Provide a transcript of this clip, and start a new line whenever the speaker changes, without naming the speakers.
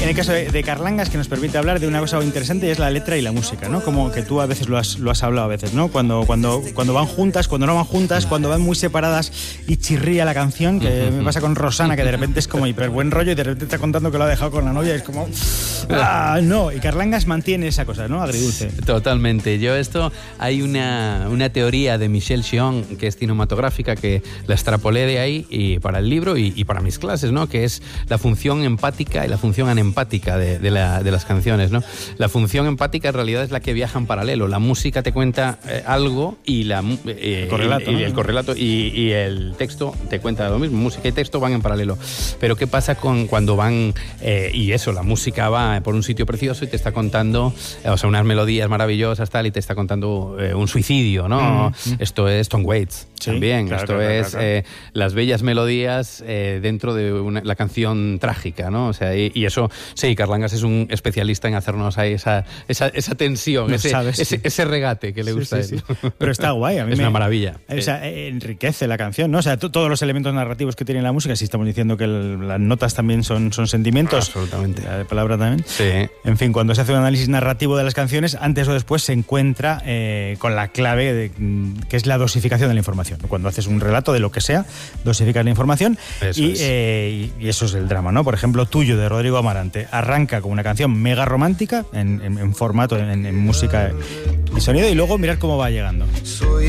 el caso de Carlangas, que nos permite hablar de una cosa interesante, y es la letra y la música, ¿no? Como que tú a veces lo has hablado a veces, ¿no? Cuando van juntas, cuando no van juntas, cuando van muy separadas y chirría la canción, que me pasa con Rosana, que de repente es como hiper buen rollo y de repente está contando que lo ha dejado con la novia y es como... no, y Carlangas mantiene esa cosa, ¿no? Agridulce.
Totalmente. Hay una teoría de Michel Chion, que es cinematográfica, que la extrapolé de ahí y para el libro y para mis clases, ¿no? Que es la función empática y la función anempática de las canciones, ¿no? La función empática en realidad es la que viaja en paralelo. La música te cuenta algo y el correlato y el texto te cuenta lo mismo. Música y texto van en paralelo. Pero ¿qué pasa cuando van la música va por un sitio precioso y te está contando, unas melodías maravillosas tal, y te está contando un suicidio, ¿no? Esto es Tom Waits. Sí, también, claro, las bellas melodías dentro de la canción trágica, ¿no? O sea, y eso, sí, Carlangas es un especialista en hacernos ahí esa tensión, ese regate que le gusta a él. Sí.
Pero está guay, a mí
es una maravilla.
O sea, enriquece la canción, ¿no? O sea, todos los elementos narrativos que tiene la música, si estamos diciendo que las notas también son sentimientos.
Absolutamente.
La palabra también.
Sí.
En fin, cuando se hace un análisis narrativo de las canciones, antes o después se encuentra con la clave que es la dosificación de la información. Cuando haces un relato de lo que sea, dosificas la información y eso es el drama, ¿no? Por ejemplo, Tuyo, de Rodrigo Amarante, arranca con una canción mega romántica en formato, en música y sonido, y luego mirar cómo va llegando.